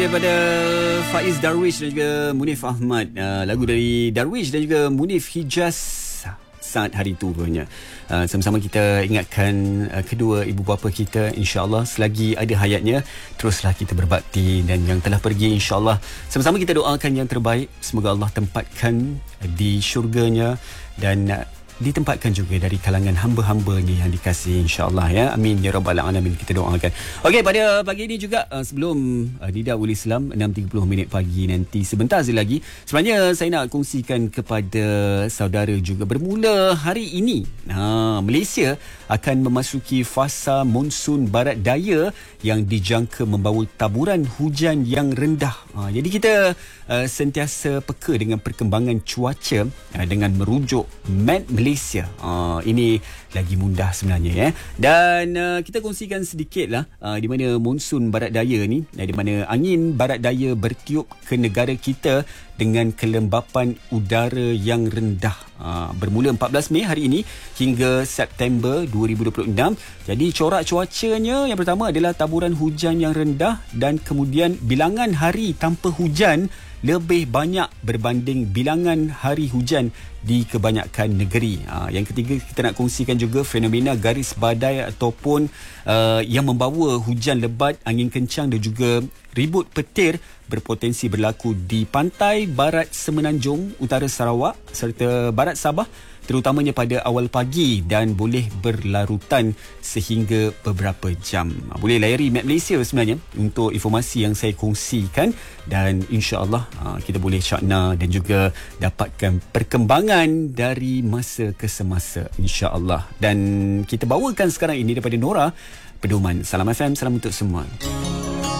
daripada Faiz Darwish dan juga Munif Ahmad. Lagu dari Darwish dan juga Munif Hijaz saat hari tu punya. Sama-sama kita ingatkan kedua ibu bapa kita, insya-Allah selagi ada hayatnya teruslah kita berbakti, dan yang telah pergi insya-Allah sama-sama kita doakan yang terbaik, semoga Allah tempatkan di syurganya dan ditempatkan juga dari kalangan hamba-hambanya yang dikasihi, insya-Allah ya. Amin ya rabbal alamin, kita doakan. Okey, pada pagi ini juga sebelum Nida Ul Islam 6.30 minit pagi nanti sebentar lagi, sebenarnya saya nak kongsikan kepada saudara juga, bermula hari ini Malaysia akan memasuki fasa monsun barat daya yang dijangka membawa taburan hujan yang rendah. Jadi kita sentiasa peka dengan perkembangan cuaca dengan merujuk Met Malaysia. Ini lagi mudah sebenarnya ya. Dan kita kongsikan sedikit lah di mana monsun barat daya ni, di mana angin barat daya bertiup ke negara kita dengan kelembapan udara yang rendah. Bermula 14 Mei hari ini hingga September 2026. Jadi corak cuacanya yang pertama adalah taburan hujan yang rendah, dan kemudian bilangan hari tanpa hujan lebih banyak berbanding bilangan hari hujan di kebanyakan negeri. Yang ketiga, kita nak kongsikan juga fenomena garis badai ataupun yang membawa hujan lebat, angin kencang dan juga ribut petir berpotensi berlaku di pantai barat Semenanjung, utara Sarawak serta barat Sabah, terutamanya pada awal pagi dan boleh berlarutan sehingga beberapa jam. Boleh layari Map Malaysia sebenarnya untuk informasi yang saya kongsikan, dan insya-Allah kita boleh syakna dan juga dapatkan perkembangan dari masa ke semasa, insya-Allah. Dan kita bawakan sekarang ini daripada Nora Pedoman. Salam FM, salam untuk semua.